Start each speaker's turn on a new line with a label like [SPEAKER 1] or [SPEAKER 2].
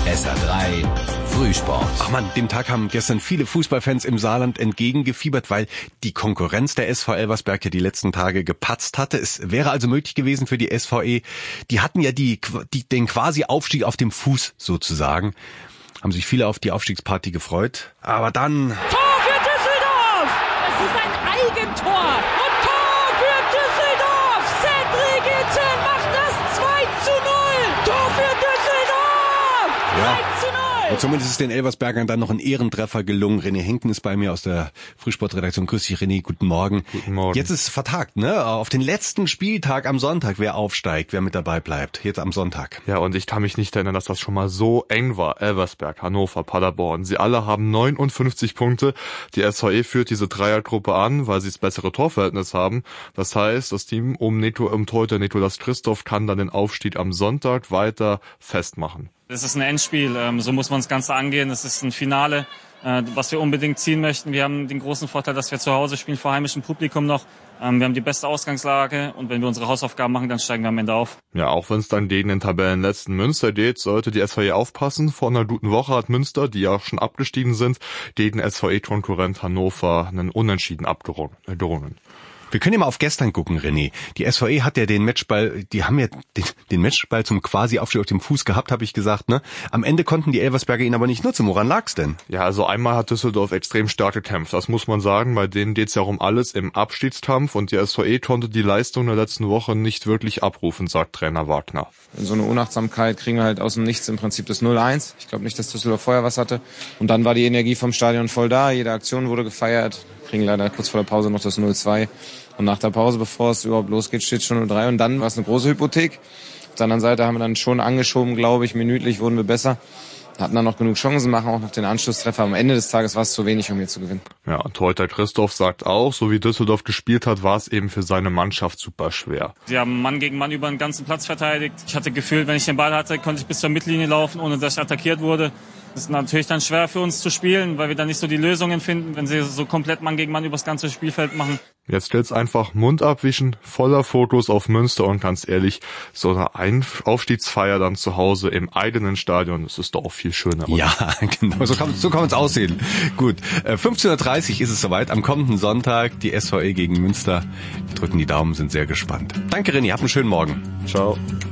[SPEAKER 1] SR3 Frühsport.
[SPEAKER 2] Ach man, dem Tag haben gestern viele Fußballfans im Saarland entgegengefiebert, weil die Konkurrenz der SV Elversberg ja die letzten Tage gepatzt hatte. Es wäre also möglich gewesen für die SVE. Die hatten ja den quasi Aufstieg auf dem Fuß sozusagen. Haben sich viele auf die Aufstiegsparty gefreut. Aber dann...
[SPEAKER 3] Tor für Düsseldorf! Es ist ein Eigentor! Und Tor für Düsseldorf! Cedric Itten macht das 2:0! Tor für Düsseldorf!
[SPEAKER 2] Ja.
[SPEAKER 3] 3:0!
[SPEAKER 2] Und zumindest ist den Elversbergern dann noch ein Ehrentreffer gelungen. René Henken ist bei mir aus der Frühsportredaktion. Grüß dich, René, guten Morgen.
[SPEAKER 4] Guten Morgen.
[SPEAKER 2] Jetzt ist es vertagt, ne? Auf den letzten Spieltag am Sonntag, wer aufsteigt, wer mit dabei bleibt. Jetzt am Sonntag.
[SPEAKER 4] Ja, und ich kann mich nicht erinnern, dass das schon mal so eng war. Elversberg, Hannover, Paderborn. Sie alle haben 59 Punkte. Die SVE führt diese Dreiergruppe an, weil sie das bessere Torverhältnis haben. Das heißt, das Team um Torhüter Nicolas Christoph kann dann den Aufstieg am Sonntag weiter festmachen.
[SPEAKER 5] Es ist ein Endspiel, so muss man das Ganze angehen. Es ist ein Finale, was wir unbedingt ziehen möchten. Wir haben den großen Vorteil, dass wir zu Hause spielen, vor heimischem Publikum noch. Wir haben die beste Ausgangslage und wenn wir unsere Hausaufgaben machen, dann steigen wir am Ende auf. Ja, auch wenn es dann gegen den Tabellenletzten Münster geht, sollte die SVE aufpassen. Vor einer guten Woche hat Münster, die ja schon abgestiegen sind, gegen SVE-Konkurrent Hannover einen Unentschieden abgerungen.
[SPEAKER 2] Wir können ja mal auf gestern gucken, René. Die SVE hat ja den Matchball zum quasi Aufstieg auf dem Fuß gehabt, habe ich gesagt, ne? Am Ende konnten die Elversberger ihn aber nicht nutzen. Woran lag's denn?
[SPEAKER 4] Ja, also einmal hat Düsseldorf extrem stark gekämpft. Das muss man sagen. Bei denen geht's ja um alles im Abstiegskampf und die SVE konnte die Leistung der letzten Woche nicht wirklich abrufen, sagt Trainer Wagner.
[SPEAKER 6] In so eine Unachtsamkeit kriegen wir halt aus dem Nichts im Prinzip das 0-1. Ich glaube nicht, dass Düsseldorf vorher was hatte. Und dann war die Energie vom Stadion voll da. Jede Aktion wurde gefeiert. Kriegen leider kurz vor der Pause noch das 0-2. Und nach der Pause, bevor es überhaupt losgeht, steht schon 0-3. Und dann war es eine große Hypothek. Auf der anderen Seite haben wir dann schon angeschoben, glaube ich. Minütlich wurden wir besser. Hatten dann noch genug Chancen, machen auch noch den Anschlusstreffer. Am Ende des Tages war es zu wenig, um hier zu gewinnen.
[SPEAKER 4] Ja, und Torhüter Christoph sagt auch, so wie Düsseldorf gespielt hat, war es eben für seine Mannschaft super schwer.
[SPEAKER 5] Sie haben Mann gegen Mann über den ganzen Platz verteidigt. Ich hatte gefühlt, wenn ich den Ball hatte, konnte ich bis zur Mittellinie laufen, ohne dass ich attackiert wurde. Das ist natürlich dann schwer für uns zu spielen, weil wir dann nicht so die Lösungen finden, wenn sie so komplett Mann gegen Mann übers ganze Spielfeld machen.
[SPEAKER 4] Jetzt gilt's einfach Mund abwischen, voller Fotos auf Münster und ganz ehrlich, so eine Aufstiegsfeier dann zu Hause im eigenen Stadion, das ist doch auch viel schöner. Oder?
[SPEAKER 2] Ja, genau, so kann es aussehen. Gut, 15:30 Uhr ist es soweit, am kommenden Sonntag die SVE gegen Münster. Wir drücken die Daumen, sind sehr gespannt. Danke René, habt einen schönen Morgen.
[SPEAKER 4] Ciao.